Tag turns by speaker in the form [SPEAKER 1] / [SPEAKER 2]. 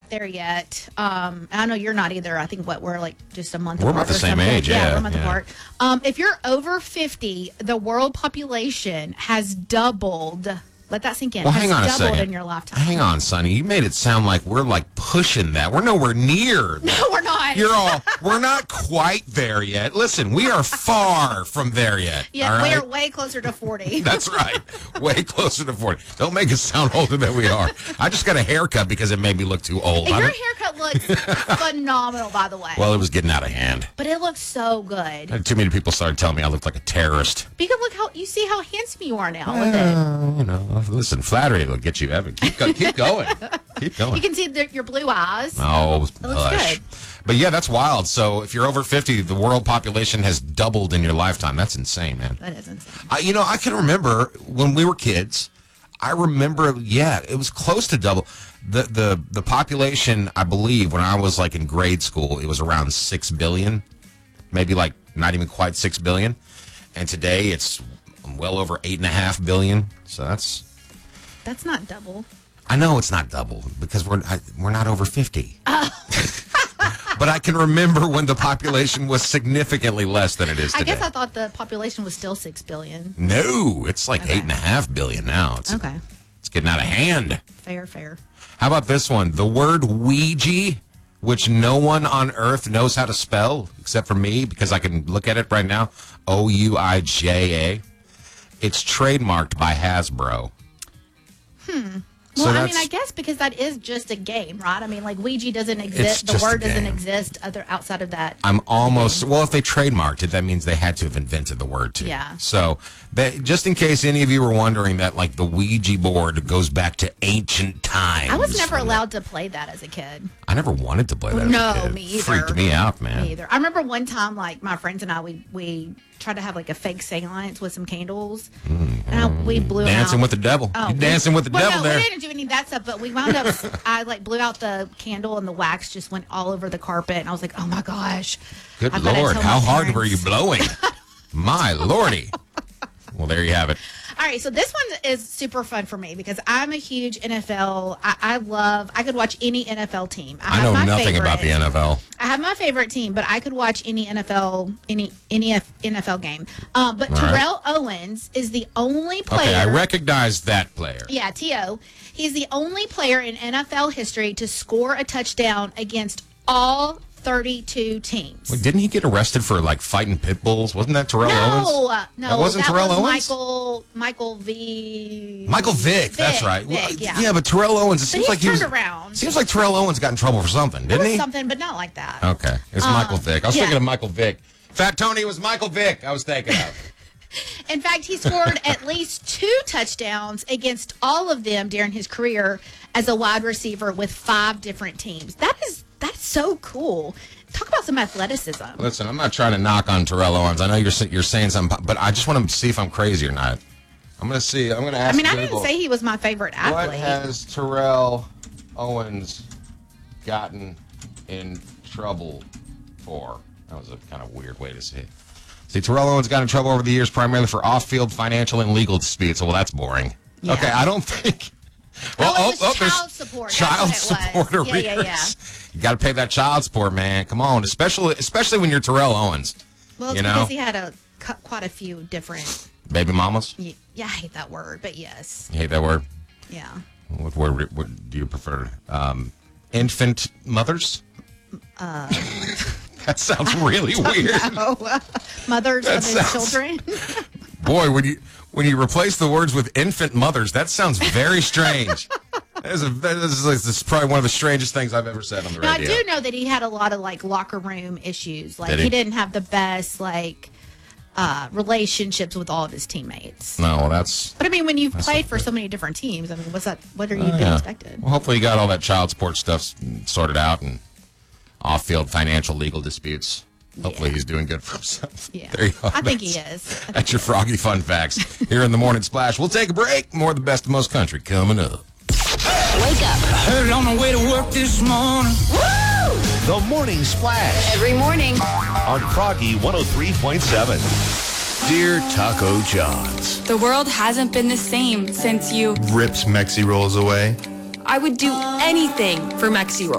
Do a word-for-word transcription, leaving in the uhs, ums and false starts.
[SPEAKER 1] there yet. Um, I know you're not either. I think what we're like just a month
[SPEAKER 2] We're
[SPEAKER 1] apart.
[SPEAKER 2] about the
[SPEAKER 1] or
[SPEAKER 2] same
[SPEAKER 1] something.
[SPEAKER 2] age, yeah,
[SPEAKER 1] we're a month
[SPEAKER 2] yeah.
[SPEAKER 1] apart. Um, if you're over fifty, the world population has doubled. Let that sink in.
[SPEAKER 2] Well,
[SPEAKER 1] has
[SPEAKER 2] hang on a
[SPEAKER 1] doubled
[SPEAKER 2] second.
[SPEAKER 1] in your lifetime.
[SPEAKER 2] Hang on, Sonny. You made it sound like we're like pushing that. We're nowhere near.
[SPEAKER 1] No, we're not.
[SPEAKER 2] You're all. We're not quite there yet. Listen, we are far from there yet.
[SPEAKER 1] Yeah,
[SPEAKER 2] all right?
[SPEAKER 1] we're way closer to forty.
[SPEAKER 2] That's right. Way closer to forty. Don't make us sound older than we are. I just got a haircut because it made me look too old.
[SPEAKER 1] Your
[SPEAKER 2] I'm-
[SPEAKER 1] haircut looks phenomenal, by the way.
[SPEAKER 2] Well, it was getting out of hand.
[SPEAKER 1] But it looks so good.
[SPEAKER 2] And too many people started telling me I looked like a terrorist.
[SPEAKER 1] Because look how you see how handsome you are now with it.
[SPEAKER 2] Uh, you know, listen, flattery will get you, Evan. Keep, go, keep going. Keep going.
[SPEAKER 1] You can see the, your blue eyes.
[SPEAKER 2] Oh,
[SPEAKER 1] It looks
[SPEAKER 2] hush.
[SPEAKER 1] good.
[SPEAKER 2] But yeah, that's wild. So if you're over fifty, the world population has doubled in your lifetime. That's insane, man.
[SPEAKER 1] That is insane.
[SPEAKER 2] I, you know, I can remember when we were kids. I remember, yeah, it was close to double. The the the population, I believe, when I was like in grade school, it was around six billion, maybe like not even quite six billion, and today it's well over eight and a half billion. So that's.
[SPEAKER 1] That's not double.
[SPEAKER 2] I know it's not double because we're I, we're not over fifty. But I can remember when the population was significantly less than it is today.
[SPEAKER 1] I guess I thought the population was still six billion.
[SPEAKER 2] No, it's like
[SPEAKER 1] Okay.
[SPEAKER 2] eight and a half billion now. It's,
[SPEAKER 1] Okay.
[SPEAKER 2] it's getting out of hand.
[SPEAKER 1] Fair, fair.
[SPEAKER 2] How about this one? The word Ouija, which no one on earth knows how to spell except for me because I can look at it right now. O U I J A. It's trademarked by Hasbro.
[SPEAKER 1] Hmm.
[SPEAKER 2] So
[SPEAKER 1] Well, I mean,
[SPEAKER 2] that's-
[SPEAKER 1] I guess because that is just a game, right? I mean, like Ouija doesn't
[SPEAKER 2] It's
[SPEAKER 1] exist. The
[SPEAKER 2] just a
[SPEAKER 1] word doesn't
[SPEAKER 2] game.
[SPEAKER 1] exist other outside of that.
[SPEAKER 2] I'm almost well. If they trademarked it, that means they had to have invented the word too.
[SPEAKER 1] Yeah.
[SPEAKER 2] So, that, just in case any of you were wondering, that like the Ouija board goes back to ancient times.
[SPEAKER 1] I was never
[SPEAKER 2] From-
[SPEAKER 1] allowed to play that as a kid.
[SPEAKER 2] I never wanted to play that.
[SPEAKER 1] No,
[SPEAKER 2] as a kid.
[SPEAKER 1] me either.
[SPEAKER 2] Freaked me out, man.
[SPEAKER 1] Me either. I remember one time, like my friends and I, we we tried to have like a fake seance with some candles, and I, we blew 'em
[SPEAKER 2] Dancing
[SPEAKER 1] out.
[SPEAKER 2] with the devil.
[SPEAKER 1] Oh,
[SPEAKER 2] You're dancing with the
[SPEAKER 1] well,
[SPEAKER 2] devil
[SPEAKER 1] no,
[SPEAKER 2] there.
[SPEAKER 1] we didn't do any of that stuff, but we wound up. I like blew out the candle, and the wax just went all over the carpet, and I was like, "Oh my gosh!"
[SPEAKER 2] Good
[SPEAKER 1] I thought I'd
[SPEAKER 2] Lord,
[SPEAKER 1] tell
[SPEAKER 2] how
[SPEAKER 1] my
[SPEAKER 2] hard were you
[SPEAKER 1] parents.
[SPEAKER 2] blowing? My Lordy. Well, there you have it.
[SPEAKER 1] All right, so this one is super fun for me because I'm a huge N F L. I, I love. I could watch any N F L team. I,
[SPEAKER 2] I
[SPEAKER 1] have
[SPEAKER 2] know
[SPEAKER 1] my
[SPEAKER 2] nothing
[SPEAKER 1] favorite.
[SPEAKER 2] about the N F L.
[SPEAKER 1] I have my favorite team, but I could watch any N F L any any N F L game. Um, but
[SPEAKER 2] All right.
[SPEAKER 1] Terrell Owens is the only player.
[SPEAKER 2] Okay, I recognize that player.
[SPEAKER 1] Yeah, T O. He's the only player in N F L history to score a touchdown against all thirty-two teams.
[SPEAKER 2] Wait, didn't he get arrested for like fighting pit bulls? Wasn't that Terrell Owens?
[SPEAKER 1] No, no,
[SPEAKER 2] That wasn't Terrell
[SPEAKER 1] was
[SPEAKER 2] Owens?
[SPEAKER 1] Michael Michael V.
[SPEAKER 2] Michael Vick, that's
[SPEAKER 1] Vick,
[SPEAKER 2] right.
[SPEAKER 1] Vick,
[SPEAKER 2] Well,
[SPEAKER 1] yeah.
[SPEAKER 2] but Terrell Owens, it
[SPEAKER 1] But
[SPEAKER 2] seems
[SPEAKER 1] he's
[SPEAKER 2] like he was.
[SPEAKER 1] turned around.
[SPEAKER 2] Seems like Terrell Owens got in trouble for something,
[SPEAKER 1] It
[SPEAKER 2] didn't
[SPEAKER 1] was
[SPEAKER 2] he?
[SPEAKER 1] something, but not like that.
[SPEAKER 2] Okay, it's
[SPEAKER 1] Uh,
[SPEAKER 2] Michael Vick. I was
[SPEAKER 1] yeah.
[SPEAKER 2] thinking of Michael Vick. Fat Tony was Michael Vick. I was thinking of.
[SPEAKER 1] In fact, he scored at least two touchdowns against all of them during his career as a wide receiver with five different teams. That is that's so cool. Talk about some athleticism.
[SPEAKER 2] Listen, I'm not trying to knock on Terrell Owens. I know you're sa- you're saying something, but I just want to see if I'm crazy or not. I'm going to see. I'm going to ask.
[SPEAKER 1] I mean, I
[SPEAKER 2] Google,
[SPEAKER 1] didn't say he was my favorite
[SPEAKER 2] what
[SPEAKER 1] athlete.
[SPEAKER 2] has Terrell Owens gotten in trouble for? That was a kind of weird way to say it. See, Terrell Owens got in trouble over the years primarily for off-field financial and legal disputes. Well, that's boring.
[SPEAKER 1] Yeah.
[SPEAKER 2] Okay, I don't think.
[SPEAKER 1] Oh,
[SPEAKER 2] Well,
[SPEAKER 1] it was
[SPEAKER 2] there's
[SPEAKER 1] child support. That's
[SPEAKER 2] Child
[SPEAKER 1] what it
[SPEAKER 2] support
[SPEAKER 1] was. Yeah,
[SPEAKER 2] arrears.
[SPEAKER 1] yeah, yeah.
[SPEAKER 2] You got to pay that child support, man. Come on, especially especially when you're Terrell Owens.
[SPEAKER 1] Well, it's
[SPEAKER 2] you know,
[SPEAKER 1] because he had a cu- quite a few different.
[SPEAKER 2] baby mamas.
[SPEAKER 1] y- Yeah, I hate that word, but yes,
[SPEAKER 2] You hate that word?
[SPEAKER 1] yeah.
[SPEAKER 2] What word what do you prefer? Um, infant mothers?
[SPEAKER 1] Uh,
[SPEAKER 2] That sounds really weird.
[SPEAKER 1] no. Mothers
[SPEAKER 2] That
[SPEAKER 1] of his
[SPEAKER 2] sounds-
[SPEAKER 1] children.
[SPEAKER 2] Boy, when you when you replace the words with infant mothers, that sounds very strange. That is, a, that is, this is probably one of the strangest things I've ever said on the
[SPEAKER 1] Now, I
[SPEAKER 2] radio.
[SPEAKER 1] do know that he had a lot of like locker room issues. Like
[SPEAKER 2] Did
[SPEAKER 1] he?
[SPEAKER 2] he?
[SPEAKER 1] didn't have the best like uh, relationships with all of his teammates.
[SPEAKER 2] No, well, that's
[SPEAKER 1] But I mean, when you've
[SPEAKER 2] That's
[SPEAKER 1] played
[SPEAKER 2] not
[SPEAKER 1] for
[SPEAKER 2] good.
[SPEAKER 1] so many different teams, I mean, what's that? What are you
[SPEAKER 2] uh,
[SPEAKER 1] been
[SPEAKER 2] yeah.
[SPEAKER 1] expected?
[SPEAKER 2] Well, hopefully you got all that child support stuff s- sorted out and off-field financial legal disputes. Hopefully
[SPEAKER 1] Yeah.
[SPEAKER 2] he's doing good for himself.
[SPEAKER 1] Yeah,
[SPEAKER 2] There you go.
[SPEAKER 1] I think he
[SPEAKER 2] That's-
[SPEAKER 1] is. I think
[SPEAKER 2] That's your Froggy Fun Facts here in the Morning Splash. We'll take a break. More of the best of most country coming up.
[SPEAKER 3] Wake up
[SPEAKER 4] Heard on the way to work this morning.
[SPEAKER 5] The Morning Splash
[SPEAKER 3] every morning.
[SPEAKER 5] on Froggy one oh three point seven. Dear Taco John's.
[SPEAKER 6] The world hasn't been the same since you.
[SPEAKER 7] Rips Mexi Rolls away.
[SPEAKER 6] I would do anything for Mexi Roll.